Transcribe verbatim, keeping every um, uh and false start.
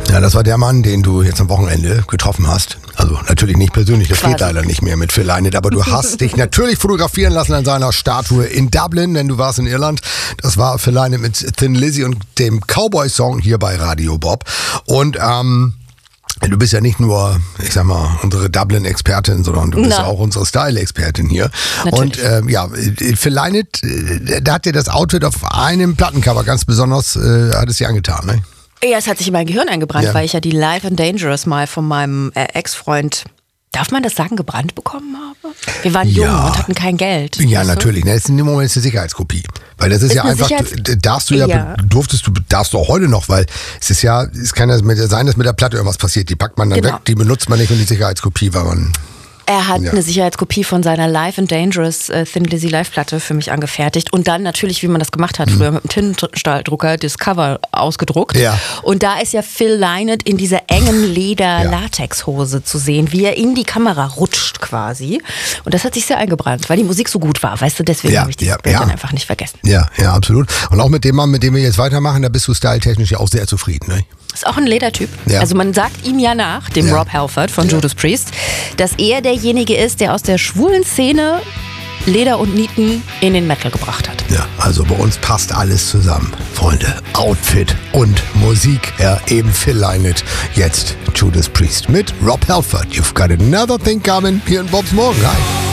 Ja, das war der Mann, den du jetzt am Wochenende getroffen hast. Also natürlich nicht persönlich, das Quasi. geht leider nicht mehr mit Phil Lynott, aber du hast dich natürlich fotografieren lassen an seiner Statue in Dublin, denn du warst in Irland. Das war Phil Lynott mit Thin Lizzy und dem Cowboy-Song hier bei Radio Bob. Und ähm, du bist ja nicht nur, ich sag mal, unsere Dublin-Expertin, sondern du bist Na. ja auch unsere Style-Expertin hier. Natürlich. Und ähm, ja, Phil Lynott, äh, da hat dir das Outfit auf einem Plattencover ganz besonders, äh, hat es dir angetan, ne? Ja, es hat sich in mein Gehirn eingebrannt, Ja. weil ich ja die Live and Dangerous mal von meinem äh, Ex-Freund, darf man das sagen, gebrannt bekommen habe? Wir waren jung Ja. und hatten kein Geld. Ja, weißt du? natürlich. Ne, das ist in dem Moment eine Sicherheitskopie. Weil das ist, Ist ja eine einfach, Sicherheits- d- darfst du ja, Ja. durftest du, darfst du auch heute noch, weil es ist ja, es kann ja mit, sein, dass mit der Platte irgendwas passiert. Die packt man dann Genau. weg, die benutzt man nicht und die Sicherheitskopie, weil man, Er hat Ja. eine Sicherheitskopie von seiner Live and Dangerous äh, Thin Lizzy Live-Platte für mich angefertigt und dann natürlich, wie man das gemacht hat, früher mit dem Tintenstrahldrucker das Cover ausgedruckt. Ja. Und da ist ja Phil Lynott in dieser engen Leder-Latexhose zu sehen, wie er in die Kamera rutscht quasi. Und das hat sich sehr eingebrannt, weil die Musik so gut war, weißt du, deswegen Ja, habe ich dieses ja, Bild ja. dann einfach nicht vergessen. ja, ja, absolut. Und auch mit dem Mann, mit dem wir jetzt weitermachen, da bist du styletechnisch ja auch sehr zufrieden, ne? Ist auch ein Ledertyp. Ja. Also man sagt ihm ja nach, dem Ja. Rob Halford von Ja. Judas Priest, dass er derjenige ist, der aus der schwulen Szene Leder und Nieten in den Metal gebracht hat. Ja, also bei uns passt alles zusammen, Freunde. Outfit und Musik. Ja, eben Phil Lynott, jetzt Judas Priest mit Rob Halford. You've got another thing coming hier in Bobs Morgen. Hi.